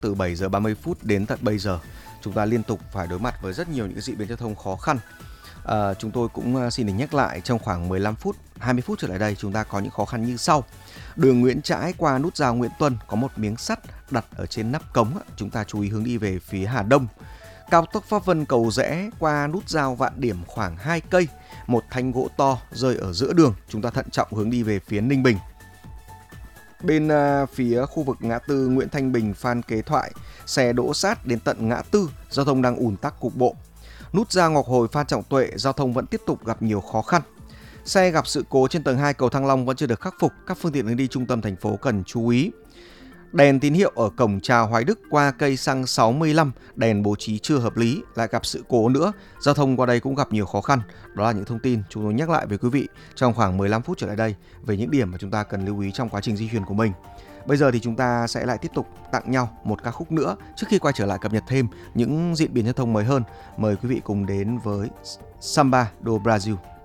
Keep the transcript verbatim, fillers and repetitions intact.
từ bảy giờ ba mươi phút đến tận bây giờ, chúng ta liên tục phải đối mặt với rất nhiều những cái diễn biến giao thông khó khăn. À, chúng tôi cũng xin được nhắc lại trong khoảng mười lăm phút, hai mươi phút trở lại đây chúng ta có những khó khăn như sau. Đường Nguyễn Trãi qua nút giao Nguyễn Tuân có một miếng sắt đặt ở trên nắp cống, chúng ta chú ý hướng đi về phía Hà Đông. Cao tốc Pháp Vân Cầu Giẽ qua nút giao Vạn Điểm khoảng hai cây, một thanh gỗ to rơi ở giữa đường, chúng ta thận trọng hướng đi về phía Ninh Bình. Bên uh, phía khu vực ngã tư Nguyễn Thanh Bình Phan Kế Thoại, xe đỗ sát đến tận ngã tư, giao thông đang ùn tắc cục bộ. Nút giao Ngọc Hồi Phan Trọng Tuệ, giao thông vẫn tiếp tục gặp nhiều khó khăn. Xe gặp sự cố trên tầng hai cầu Thăng Long vẫn chưa được khắc phục, các phương tiện hướng đi trung tâm thành phố cần chú ý. Đèn tín hiệu ở cổng chào Hoài Đức qua cây xăng sáu mươi lăm, đèn bố trí chưa hợp lý, lại gặp sự cố nữa, giao thông qua đây cũng gặp nhiều khó khăn. Đó là những thông tin chúng tôi nhắc lại với quý vị trong khoảng mười lăm phút trở lại đây về những điểm mà chúng ta cần lưu ý trong quá trình di chuyển của mình. Bây giờ thì chúng ta sẽ lại tiếp tục tặng nhau một ca khúc nữa trước khi quay trở lại cập nhật thêm những diễn biến giao thông mới hơn. Mời quý vị cùng đến với Samba do Brazil.